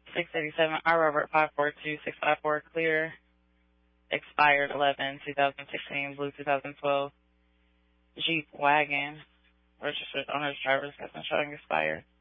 687 R. Robert 542654 clear. Expired 11/2016. Blue 2012 Jeep wagon. Registered owner's driver's license showing expired.